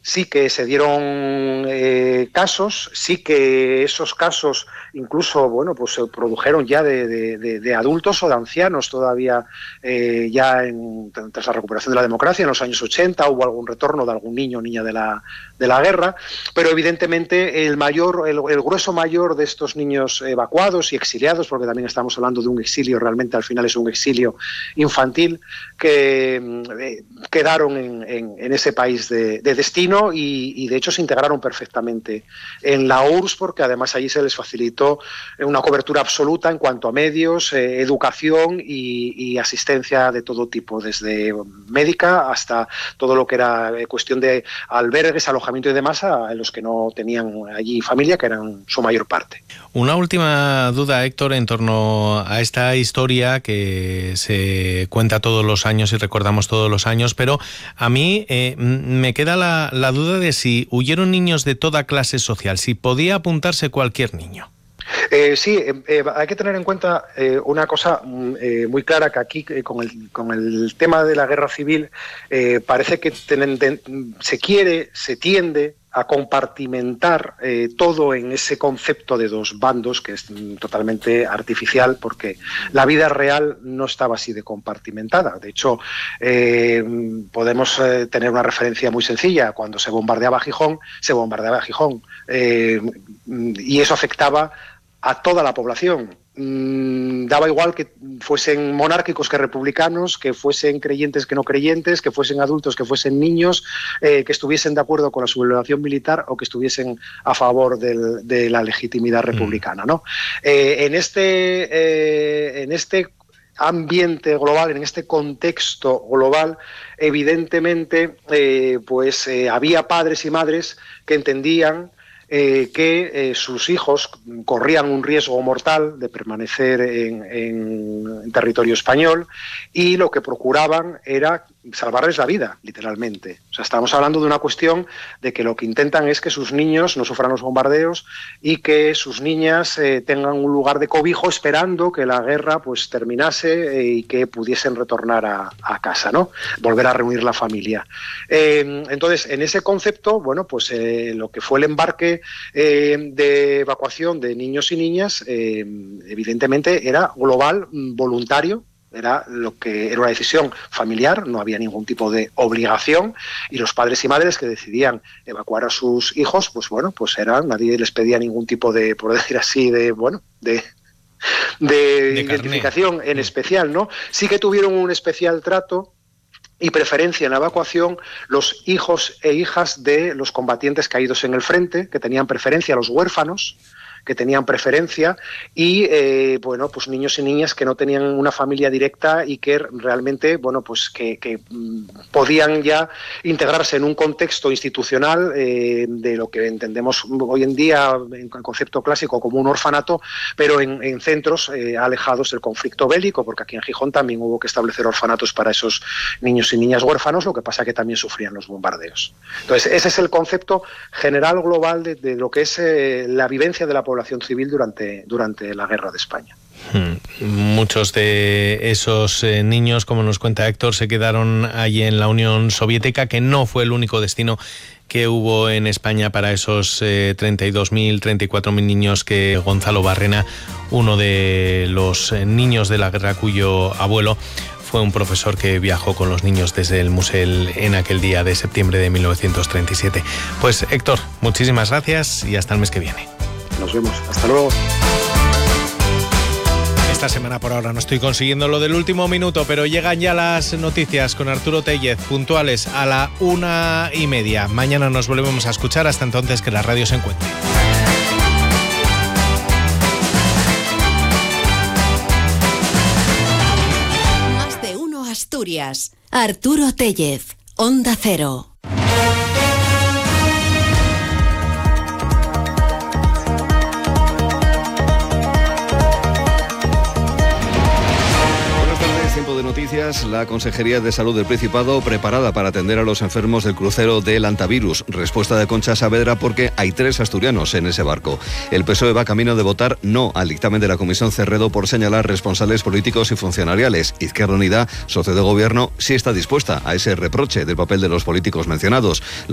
sí que se dieron casos, sí que esos casos incluso, bueno, pues se produjeron ya de adultos o de ancianos todavía, tras la recuperación de la democracia en los años 80, hubo algún retorno de algún niño o niña de la guerra, pero evidentemente el grueso mayor de estos niños evacuados y exiliados, porque también estamos hablando de un exilio, realmente al final es un exilio infantil, que quedaron en ese país de destino y de hecho se integraron perfectamente en la URSS, porque además allí se les facilitó una cobertura absoluta en cuanto a medios, educación y asistencia de todo tipo, desde médica hasta todo lo que era cuestión de albergues, alojamiento y demás, a los que no tenían allí familia, que eran su mayor parte. Una última duda, Héctor, en torno a esta historia que se cuenta todos los años y recordamos todos los años, pero a mí me queda la duda de si huyeron niños de toda clase social, si podía apuntarse cualquier niño. Sí, hay que tener en cuenta una cosa muy clara, que aquí con el tema de la guerra civil parece que se tiende a compartimentar todo en ese concepto de dos bandos, que es totalmente artificial, porque la vida real no estaba así de compartimentada. De hecho, podemos tener una referencia muy sencilla. Cuando se bombardeaba Gijón, y eso afectaba a toda la población. Daba igual que fuesen monárquicos que republicanos, que fuesen creyentes que no creyentes, que fuesen adultos, que fuesen niños, que estuviesen de acuerdo con la sublevación militar o que estuviesen a favor de la legitimidad republicana, ¿no? En este ambiente global, en este contexto global, evidentemente había padres y madres que entendían que sus hijos corrían un riesgo mortal de permanecer en territorio español, y lo que procuraban era salvarles la vida, literalmente. O sea, estamos hablando de una cuestión de que lo que intentan es que sus niños no sufran los bombardeos y que sus niñas tengan un lugar de cobijo, esperando que la guerra pues terminase y que pudiesen retornar a casa, ¿no? Volver a reunir la familia. Entonces, en ese concepto, bueno, pues lo que fue el embarque de evacuación de niños y niñas, evidentemente era global, voluntario. Era una decisión familiar, no había ningún tipo de obligación, y los padres y madres que decidían evacuar a sus hijos, pues bueno, nadie les pedía ningún tipo de, por decir así, de identificación en especial, ¿no? Sí que tuvieron un especial trato y preferencia en la evacuación los hijos e hijas de los combatientes caídos en el frente, que tenían preferencia, los huérfanos, que tenían preferencia, y pues niños y niñas que no tenían una familia directa y que realmente que podían ya integrarse en un contexto institucional de lo que entendemos hoy en día en concepto clásico como un orfanato, pero en centros alejados del conflicto bélico, porque aquí en Gijón también hubo que establecer orfanatos para esos niños y niñas huérfanos, lo que pasa que también sufrían los bombardeos. Entonces, ese es el concepto general global de lo que es la vivencia de la población civil durante la Guerra de España. Muchos de esos niños, como nos cuenta Héctor, se quedaron allí en la Unión Soviética, que no fue el único destino que hubo en España para esos 32.000, 34.000 niños que Gonzalo Barrena, uno de los niños de la guerra cuyo abuelo fue un profesor que viajó con los niños desde el Musel en aquel día de septiembre de 1937. Pues Héctor, muchísimas gracias y hasta el mes que viene. Nos vemos. Hasta luego. Esta semana por ahora no estoy consiguiendo lo del último minuto, pero llegan ya las noticias con Arturo Tellez, puntuales a la 1:30. Mañana nos volvemos a escuchar. Hasta entonces, que la radio se encuentre. Más de uno Asturias. Arturo Tellez, Onda Cero. De noticias, la Consejería de Salud del Principado preparada para atender a los enfermos del crucero del Antavirus. Respuesta de Concha Saavedra porque hay 3 asturianos en ese barco. El PSOE va camino de votar no al dictamen de la Comisión Cerredo por señalar responsables políticos y funcionariales. Izquierda Unida, socio de gobierno, sí está dispuesta a ese reproche del papel de los políticos mencionados.